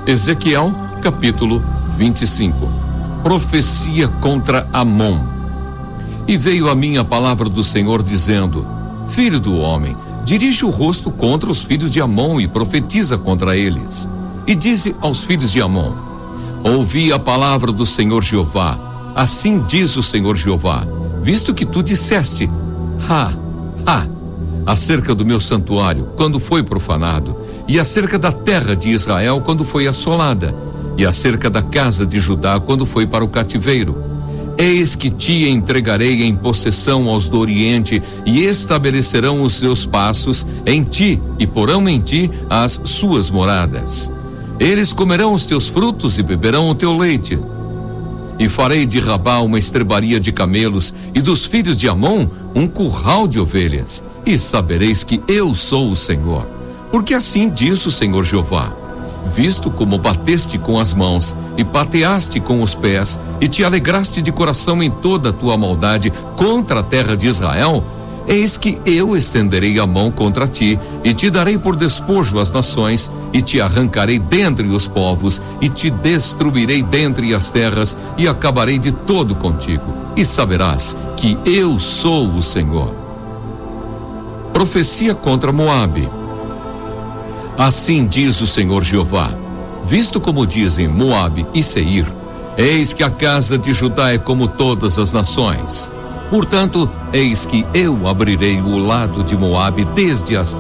Ezequiel, capítulo 25. Profecia contra Amon. E veio a mim a palavra do Senhor dizendo: Filho do homem, dirige o rosto contra os filhos de Amon e profetiza contra eles. E dize aos filhos de Amon: Ouvi a palavra do Senhor Jeová. Assim diz o Senhor Jeová: visto que tu disseste, acerca do meu santuário, quando foi profanado, e acerca da terra de Israel, quando foi assolada, e acerca da casa de Judá, quando foi para o cativeiro, eis que te entregarei em possessão aos do Oriente, e estabelecerão os seus passos em ti, e porão em ti as suas moradas. Eles comerão os teus frutos e beberão o teu leite. E farei de Rabá uma estrebaria de camelos, e dos filhos de Amon um curral de ovelhas. E sabereis que eu sou o Senhor. Porque assim diz o Senhor Jeová: visto como bateste com as mãos, e pateaste com os pés, e te alegraste de coração em toda a tua maldade contra a terra de Israel, eis que eu estenderei a mão contra ti, e te darei por despojo as nações, e te arrancarei dentre os povos, e te destruirei dentre as terras, e acabarei de todo contigo, e saberás que eu sou o Senhor. Profecia contra Moabe. Assim diz o Senhor Jeová: visto como dizem Moabe e Seir, eis que a casa de Judá é como todas as nações. Portanto, eis que eu abrirei o lado de Moabe desde as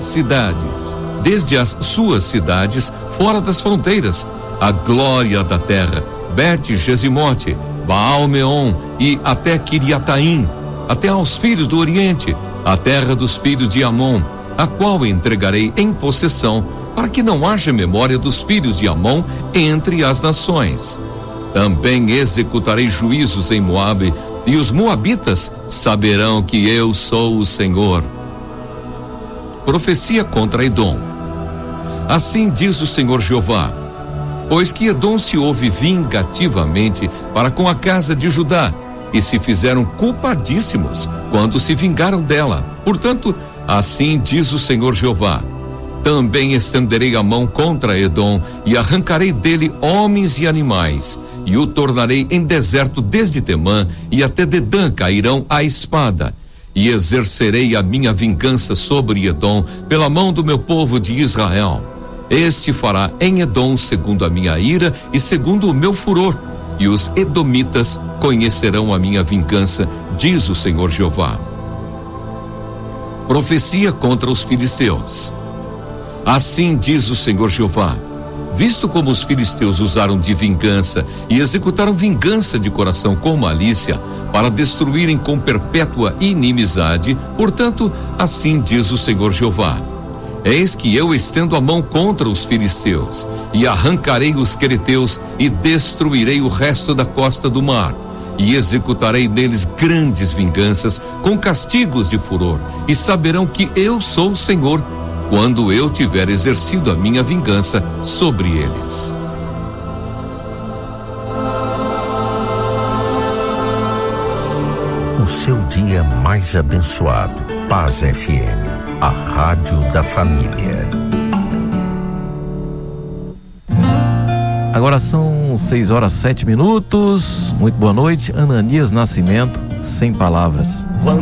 suas cidades, fora das fronteiras, a glória da terra, Bet-Gesimote, Baal-Meon e até Quiriataim, até aos filhos do Oriente, a terra dos filhos de Amon, a qual entregarei em possessão, para que não haja memória dos filhos de Amon entre as nações. Também executarei juízos em Moabe, e os moabitas saberão que eu sou o Senhor. Profecia contra Edom. Assim diz o Senhor Jeová: pois que Edom se houve vingativamente para com a casa de Judá, e se fizeram culpadíssimos quando se vingaram dela. Portanto, assim diz o Senhor Jeová: também estenderei a mão contra Edom, e arrancarei dele homens e animais, e o tornarei em deserto desde Temã, e até Dedã cairão a espada. E exercerei a minha vingança sobre Edom, pela mão do meu povo de Israel. Este fará em Edom segundo a minha ira e segundo o meu furor, e os edomitas conhecerão a minha vingança, diz o Senhor Jeová. Profecia contra os filisteus. Assim diz o Senhor Jeová: visto como os filisteus usaram de vingança e executaram vingança de coração com malícia, para destruírem com perpétua inimizade, portanto, assim diz o Senhor Jeová: eis que eu estendo a mão contra os filisteus, e arrancarei os quereteus, e destruirei o resto da costa do mar, e executarei neles grandes vinganças, com castigos de furor, e saberão que eu sou o Senhor, quando eu tiver exercido a minha vingança sobre eles. O seu dia mais abençoado. Paz FM, a rádio da família. Agora são 6h07. Muito boa noite. Ananias Nascimento, Sem Palavras.